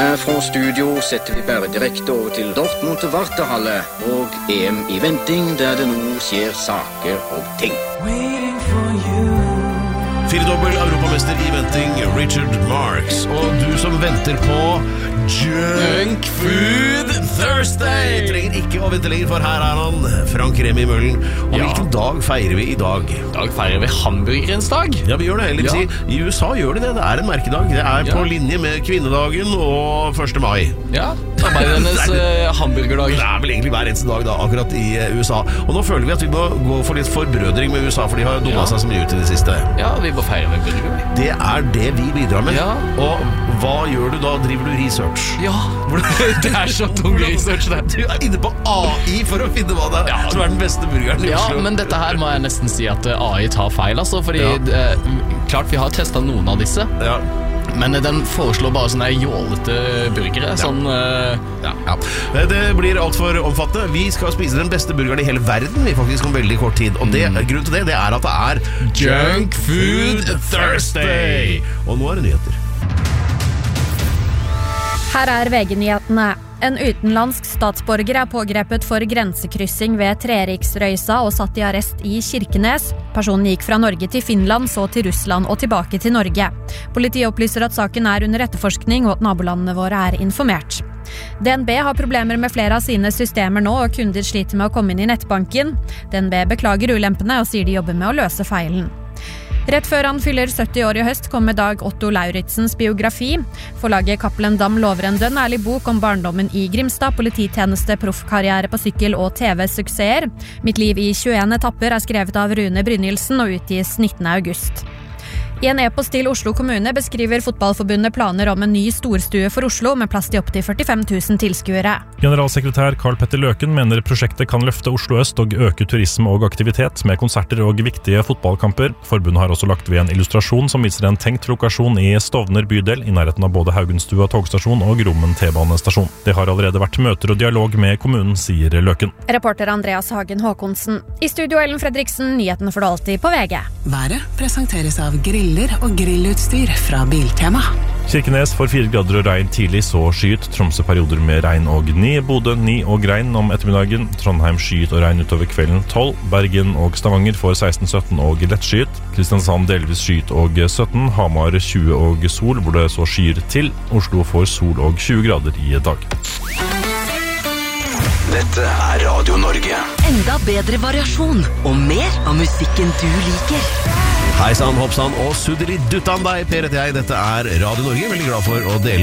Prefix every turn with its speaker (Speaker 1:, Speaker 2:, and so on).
Speaker 1: Fra studio setter vi bare direkte over til Dortmund Wartehalle og EM i venting, der det nå skjer saker og ting.
Speaker 2: Firedobbel europamester i venting, Richard Marx. Og du som venter på Junk Food Thursday trenger ikke å vente lenger, for her er han, Frank Remi Møllen. Og hvilken dag feirer vi i dag?
Speaker 3: I dag feirer vi hamburgerens dag.
Speaker 2: Ja, vi gjør det, eller si. I USA gjør de det, det er en merkedag. Det er på linje med kvinnedagen og 1. mai.
Speaker 3: Ja, arbeidernes hamburgerdag.
Speaker 2: Det er vel egentlig hver eneste dag da, akkurat i USA. Og nå føler vi at vi må gå for litt forbrødring med USA, for de har dummet seg så mye ut i det siste.
Speaker 3: Ja, vi må feire med burger.
Speaker 2: Det er det vi bidrar med.
Speaker 3: Ja.
Speaker 2: Og hva gjør du da? Driver du research?
Speaker 3: Ja, det er så tung research det.
Speaker 2: Du er inne på AI for å finne hva det er som er den beste burgeren i Oslo.
Speaker 3: Ja, men dette her må jeg nesten si at AI tar feil, altså, fordi klart vi har testet noen av disse. Ja. Men den foreslår bare sånne jålete burgere. Sånn,
Speaker 2: Det blir alt for omfattende. Vi skal spise den beste burgeren i hele verden i faktisk om veldig kort tid. Og grunnen til det er at det er Junk Food Thursday. Og nå er det nyheter.
Speaker 4: Her er VG-nyhetene. En utenlandsk statsborger er pågrepet for grensekryssing ved Treriksrøysa og satt i arrest i Kirkenes. Personen gikk fra Norge til Finland, så til Russland og tilbake til Norge. Politiet opplyser at saken er under etterforskning og at nabolandene våre er informert. DNB har problemer med flere av sine systemer nå, og kunder sliter med å komme inn i nettbanken. DNB beklager ulempene og sier de jobber med å løse feilen. Rett før han fyller 70 år i høst kommer Dag Otto Lauritzens biografi. Forlaget Cappelen Dam lover en dønn ærlig bok om barndommen i Grimstad, polititjeneste, proffkarriere på sykkel og TV-suksesser. Mitt liv i 21 etapper er skrevet av Rune Brynildsen og utgis 19. august. I en e-post til Oslo kommune beskriver Fotballforbundet planer om en ny storstue for Oslo med plass til opp til 45 000 tilskuere.
Speaker 5: Generalsekretær Karl Petter Løken mener prosjektet kan løfte Oslo øst og øke turisme og aktivitet med konserter og viktige fotballkamper. Forbundet har også lagt ved en illustrasjon som viser en tenkt lokasjon i Stovner bydel, i nærheten av både Haugenstua togstasjon og Grommen T-banestasjon. Det har allerede vært møter og dialog med kommunen, sier Løken.
Speaker 4: Reporter Andreas Hagen Håkonsen. I studio Ellen Fredriksen, nyhetene får du alltid på VG.
Speaker 6: Været presenteres av og grillutstyr fra Biltema.
Speaker 5: Kirkenes får 4 grader og regn tidlig, så skyet. Tromsø perioder med regn og 9. Bodø 9 og regn om ettermiddagen. Trondheim skyet og regn utover kvelden 12. Bergen og Stavanger får 16-17 og lettskyet. Kristiansand delvis skyet og 17. Hamar 20 og sol, hvor det så skyer til. Oslo får sol og 20 grader i dag.
Speaker 7: Dette er Radio Norge.
Speaker 8: Enda bedre variasjon og mer av musikken du liker.
Speaker 2: Hei sann, hopp sann og suddeli duttan deg, Per heter jeg. Dette er Radio Norge. Veldig glad for å dele